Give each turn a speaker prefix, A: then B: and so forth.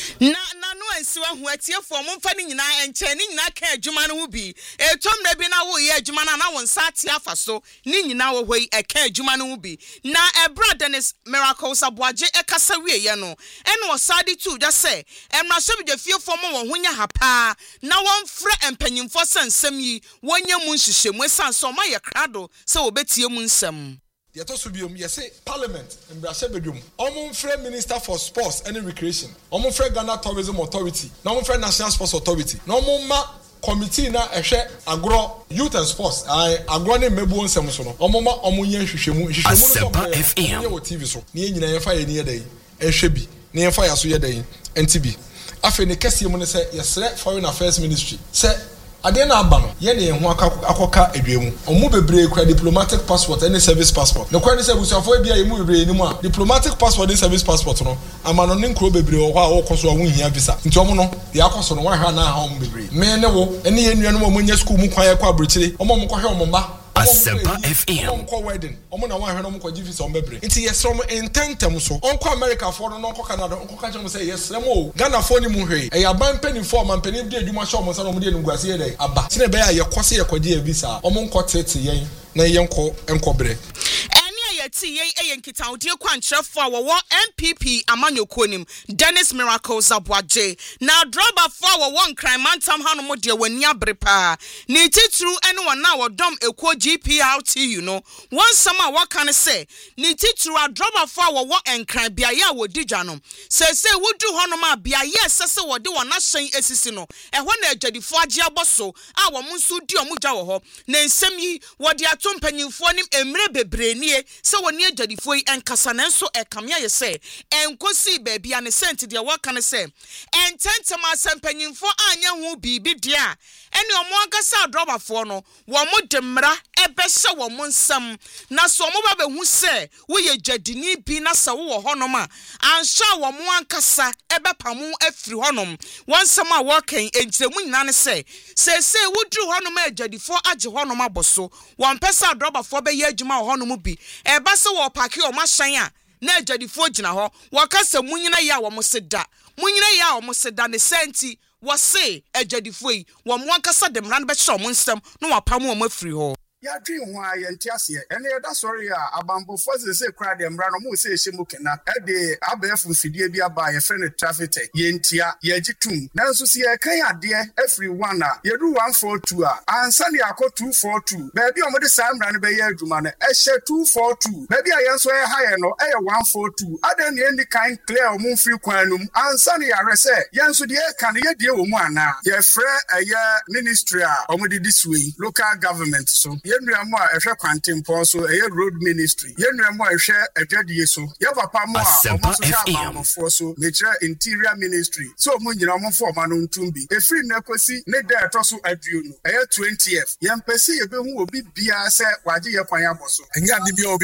A: na no ansiwa ho atiefo mo mfa ni nyina enche ni nyina ka adwuma no ho bi etom da bi na wo ye adwuma na wo nsa ate afa so ni nyina wo hoi eka adwuma no ho bi na ebra Dennis Miracles Aboagye ekasa wieye no ene osade tu da se emra so bi fiefo mo wo honya hapa na won frɛ empanyimfo sansam yi wonya mu nhyehyemu esanso ma ye krado se wo betie mu nsam
B: Yeto subium yese parliament embrase bedwum omon frɛ minister for sports and recreation omon frɛ Ghana Tourism Authority na omon frɛ National Sports Authority na omon ma committee na ehwɛ agro youth and sports agro ne mebu nsɛm so no omon ma omon yɛ hwehwɛmu no FM wo TV so ne nyina yɛ fa yɛ ne yɛ dai ehwɛ bi ne yɛ fa yɛ so yɛ dai NTB afi ne kɛse mu ne sɛ yɛsrɛ foreign affairs ministry sɛ ade na aba no ye ne ho akoka adwemu omu bebre kura diplomatic passport and service passport no kwani se busuafo bia yemu bebre ni mu a diplomatic passport and service passport no ama no ne nkro bebre wo a wo koso wo hia visa nti omo no de akoso no wa hwa na ha omo bebre me ne wo ene ye nuanu mo nya school mu kwan kwa abrichire omo mo kohwe omo ba
C: Asempa FM.
B: Onko wedding. Omo na wa hwe no mo kwaji visa ombebre. Nti yesro mo intentem so. Onko America for no onko Canada onko ka chemo say yesre mo. Ghana for ni mu hwe. E ya ban pani for man pani de adwuma sho mo sa no mo de nguase ye dey. Aba. Sine be ya ye kwose ye kwaji visa. Omo nko tete yen na yenko enkobre.
A: Ti ye nkita odie kwankyerefo a wo MPP amanyokonim Dennis Miracles Aboagye na droba for wo nkran mantam hanom de wani abrepa ni titru ene wona wodom eko GPRTU no won sama waka ne se ni titru a droba for wo nkran biaye a wodi dwanom se wudu honom a biaye sese wode wona hyen esisi no ehwo na adwadifo agye aboso a wo nso di omugya wo ho na nsem yi wode atompanyimfo nim emre bebrenie se woni adwadifo yi enkasa na nso ekamya ye se enkosi baabia ne sent de waka ne se ententem asempanyimfo anya hu bibi de a ene omo agasa adrobafo no wo mo demra ebehye wo mo nsam na so mo ba behu se wo ye dwadini bi na se wo honom a ansha wo mo ankasa ebepamu afiri honom wonsam a wokan entiremu nyina ne se wudru honom adwadifo age honom aboso won pesa adrobafo be ye adwuma honom bi eba se wo pake o mahyan a na adwadifo gina ho wakasa munyina ya wo mo seda ne senti wo se adwadifo yi wo mo ankasa demra no be hye mo nsam no wapam wo mafiri ho
D: ya dream ho ayenti ase ene da sorry a abambo force say kra dem bra no mo say hye mukena e de abefu fidie bi aba ye friend traffic yentia ye gitum nanso si ye kan ade afri one a ye do 142 a ansa ne akọ 242 baby o mo de sam bra no be ye adwuma no e hye 242 baby a yenso ye ha ye no e ye 142 ade ne ndi kan clear o mo mfiri kwanum ansa ne yare say yenso de kan ye die wo mu ana ye frɛ eye ministry a o mo de this way local government so yenuamo a ehwe kwantempo so road ministry yenuamo a ehwe adwadie so ye papa mo a omo so ya amafo so nature interior ministry so mo nyina mo fo ma no ntumbi efiri na kosi ne da to so aduo no 20th ye mpese ye behu obi bia se waje ye kwan aboso enya de bia obi